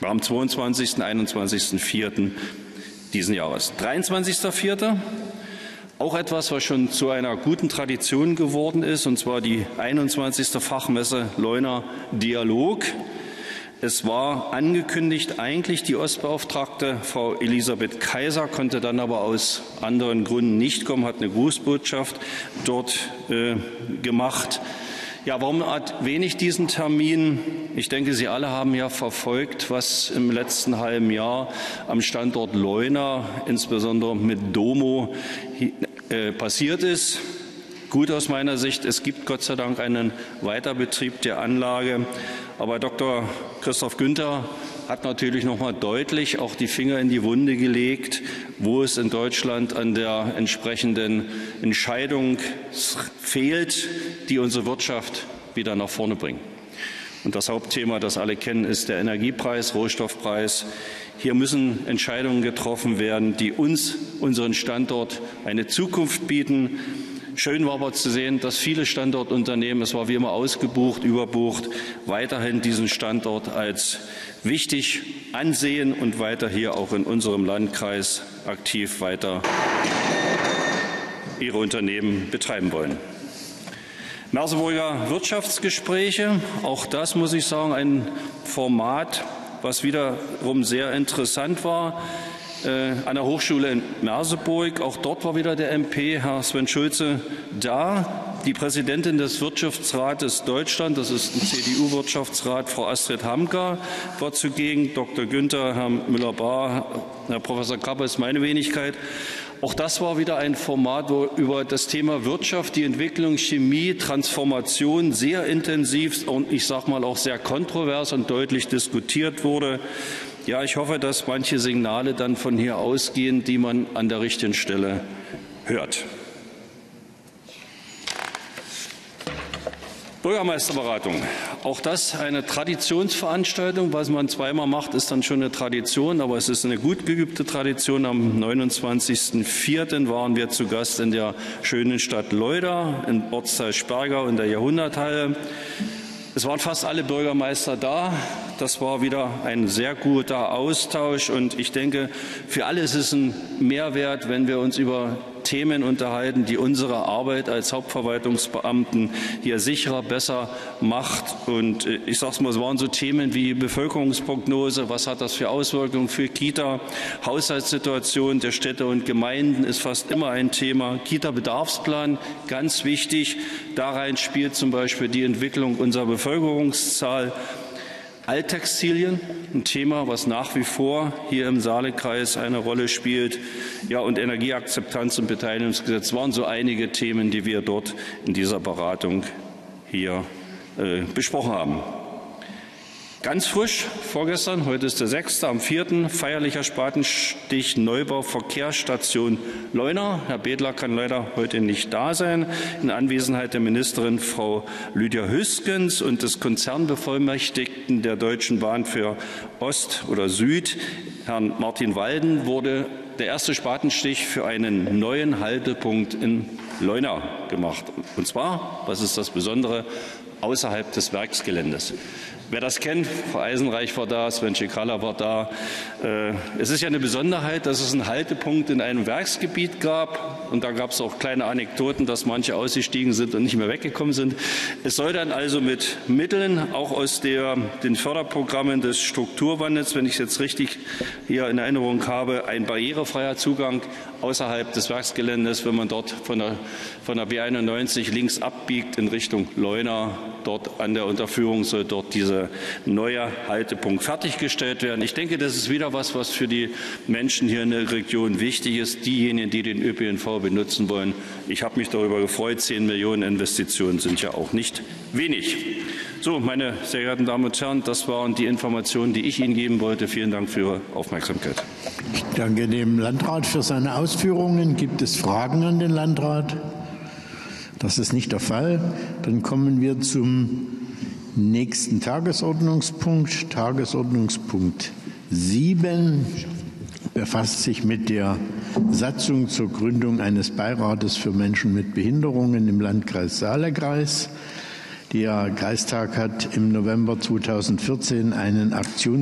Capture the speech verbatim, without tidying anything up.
war am zweiundzwanzigsten und einundzwanzigsten vierten diesen Jahres. dreiundzwanzigster vierter Auch etwas, was schon zu einer guten Tradition geworden ist, und zwar die einundzwanzigste Fachmesse Leuna Dialog. Es war angekündigt, eigentlich die Ostbeauftragte, Frau Elisabeth Kaiser, konnte dann aber aus anderen Gründen nicht kommen, hat eine Grußbotschaft dort äh, gemacht. Ja, warum erwähne ich diesen Termin? Ich denke, Sie alle haben ja verfolgt, was im letzten halben Jahr am Standort Leuna, insbesondere mit Domo, äh, passiert ist. Gut aus meiner Sicht, es gibt Gott sei Dank einen Weiterbetrieb der Anlage. Aber Doktor Christoph Günther hat natürlich noch mal deutlich auch die Finger in die Wunde gelegt, wo es in Deutschland an der entsprechenden Entscheidung fehlt, die unsere Wirtschaft wieder nach vorne bringen. Und das Hauptthema, das alle kennen, ist der Energiepreis, Rohstoffpreis. Hier müssen Entscheidungen getroffen werden, die uns, unseren Standort, eine Zukunft bieten. Schön war aber zu sehen, dass viele Standortunternehmen, es war wie immer ausgebucht, überbucht, weiterhin diesen Standort als wichtig ansehen und weiter hier auch in unserem Landkreis aktiv weiter ihre Unternehmen betreiben wollen. Merseburger Wirtschaftsgespräche, auch das muss ich sagen, ein Format, was wiederum sehr interessant war. An der Hochschule in Merseburg. Auch dort war wieder der M P, Herr Sven Schulze, da. Die Präsidentin des Wirtschaftsrates Deutschland, das ist ein C D U-Wirtschaftsrat, Frau Astrid Hamka, war zugegen. Doktor Günther, Herr Müller-Bahr, Herr Professor Kappes, meine Wenigkeit. Auch das war wieder ein Format, wo über das Thema Wirtschaft, die Entwicklung, Chemie, Transformation sehr intensiv und ich sage mal auch sehr kontrovers und deutlich diskutiert wurde. Ja, ich hoffe, dass manche Signale dann von hier ausgehen, die man an der richtigen Stelle hört. Bürgermeisterberatung. Auch das eine Traditionsveranstaltung. Was man zweimal macht, ist dann schon eine Tradition, aber es ist eine gut geübte Tradition. Am neunundzwanzigsten vierten waren wir zu Gast in der schönen Stadt Leuda, in Ortsteil Sperger in der Jahrhunderthalle. Es waren fast alle Bürgermeister da. Das war wieder ein sehr guter Austausch. Und ich denke, für alle ist es ein Mehrwert, wenn wir uns über Themen unterhalten, die unsere Arbeit als Hauptverwaltungsbeamten hier sicherer, besser macht. Und ich sage es mal, es waren so Themen wie Bevölkerungsprognose, was hat das für Auswirkungen für Kita, Haushaltssituation der Städte und Gemeinden ist fast immer ein Thema. Kita-Bedarfsplan, ganz wichtig. Da rein spielt zum Beispiel die Entwicklung unserer Bevölkerungszahl. Alttextilien, ein Thema, was nach wie vor hier im Saalekreis eine Rolle spielt. Ja, und Energieakzeptanz und Beteiligungsgesetz waren so einige Themen, die wir dort in dieser Beratung hier äh, besprochen haben. Ganz frisch, vorgestern, heute ist der sechste, am vierten feierlicher Spatenstich Neubau Verkehrsstation Leuna. Herr Bedler kann leider heute nicht da sein, in Anwesenheit der Ministerin Frau Lydia Hüskens und des Konzernbevollmächtigten der Deutschen Bahn für Ost oder Süd, Herrn Martin Walden, wurde der erste Spatenstich für einen neuen Haltepunkt in Leuna gemacht. Und zwar, was ist das Besondere, außerhalb des Werksgeländes. Wer das kennt, Frau Eisenreich war da, Sven Cicala war da. Es ist ja eine Besonderheit, dass es einen Haltepunkt in einem Werksgebiet gab. Und da gab es auch kleine Anekdoten, dass manche ausgestiegen sind und nicht mehr weggekommen sind. Es soll dann also mit Mitteln, auch aus der, den Förderprogrammen des Strukturwandels, wenn ich es jetzt richtig hier in Erinnerung habe, ein barrierefreier Zugang außerhalb des Werksgeländes, wenn man dort von der, von der B einundneunzig links abbiegt in Richtung Leuna, dort an der Unterführung soll dort dieser neue Haltepunkt fertiggestellt werden. Ich denke, das ist wieder was, was für die Menschen hier in der Region wichtig ist, diejenigen, die den Ö P N V benutzen wollen. Ich habe mich darüber gefreut. Zehn Millionen Investitionen sind ja auch nicht wenig. So, meine sehr geehrten Damen und Herren, das waren die Informationen, die ich Ihnen geben wollte. Vielen Dank für Ihre Aufmerksamkeit. Ich danke dem Landrat für seine Ausführungen. Gibt es Fragen an den Landrat? Das ist nicht der Fall. Dann kommen wir zum nächsten Tagesordnungspunkt. Tagesordnungspunkt sieben befasst sich mit der Satzung zur Gründung eines Beirates für Menschen mit Behinderungen im Landkreis Saalekreis. Der Kreistag hat im November zweitausendvierzehn einen Aktions